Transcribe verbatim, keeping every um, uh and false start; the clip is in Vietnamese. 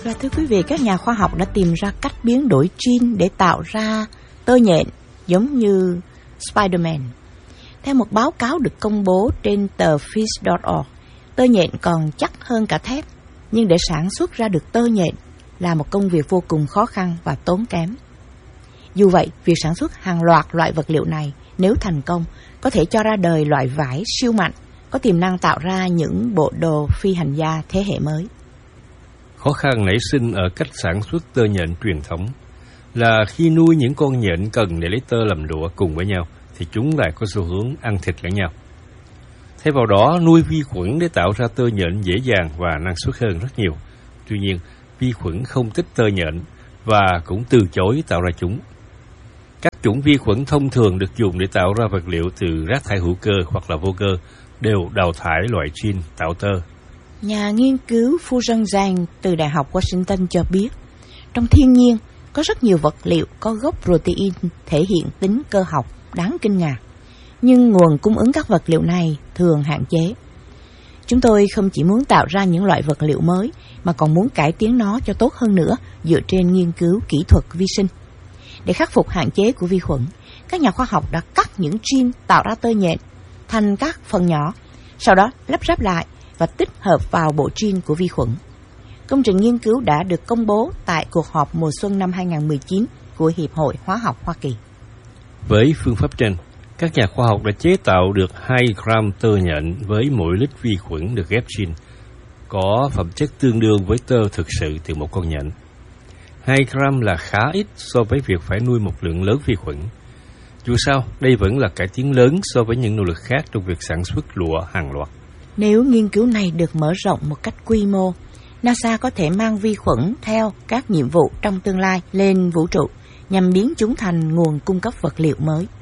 Và thưa quý vị, các nhà khoa học đã tìm ra cách biến đổi gene để tạo ra tơ nhện giống như Spider-Man. Theo một báo cáo được công bố trên tờ fish chấm org, tơ nhện còn chắc hơn cả thép, nhưng để sản xuất ra được tơ nhện là một công việc vô cùng khó khăn và tốn kém. Dù vậy, việc sản xuất hàng loạt loại vật liệu này nếu thành công có thể cho ra đời loại vải siêu mạnh, có tiềm năng tạo ra những bộ đồ phi hành gia thế hệ mới. Khó khăn nảy sinh ở cách sản xuất tơ nhện truyền thống là khi nuôi những con nhện cần để lấy tơ làm lụa cùng với nhau thì chúng lại có xu hướng ăn thịt lẫn nhau. Thay vào đó, nuôi vi khuẩn để tạo ra tơ nhện dễ dàng và năng suất hơn rất nhiều. Tuy nhiên, vi khuẩn không thích tơ nhện và cũng từ chối tạo ra chúng. Các chủng vi khuẩn thông thường được dùng để tạo ra vật liệu từ rác thải hữu cơ hoặc là vô cơ đều đào thải loại gene tạo tơ. Nhà nghiên cứu Fuzheng Zhang từ Đại học Washington cho biết, trong thiên nhiên có rất nhiều vật liệu có gốc protein thể hiện tính cơ học đáng kinh ngạc, nhưng nguồn cung ứng các vật liệu này thường hạn chế. Chúng tôi không chỉ muốn tạo ra những loại vật liệu mới, mà còn muốn cải tiến nó cho tốt hơn nữa dựa trên nghiên cứu kỹ thuật vi sinh. Để khắc phục hạn chế của vi khuẩn, các nhà khoa học đã cắt những gene tạo ra tơ nhện thành các phần nhỏ, sau đó lắp ráp lại và tích hợp vào bộ gene của vi khuẩn. Công trình nghiên cứu đã được công bố tại cuộc họp mùa xuân năm hai không một chín của Hiệp hội Hóa học Hoa Kỳ. Với phương pháp trên, các nhà khoa học đã chế tạo được hai gram tơ nhện với mỗi lít vi khuẩn được ghép gene, có phẩm chất tương đương với tơ thực sự từ một con nhện. hai gram là khá ít so với việc phải nuôi một lượng lớn vi khuẩn. Dù sao, đây vẫn là cải tiến lớn so với những nỗ lực khác trong việc sản xuất lụa hàng loạt. Nếu nghiên cứu này được mở rộng một cách quy mô, NASA có thể mang vi khuẩn theo các nhiệm vụ trong tương lai lên vũ trụ nhằm biến chúng thành nguồn cung cấp vật liệu mới.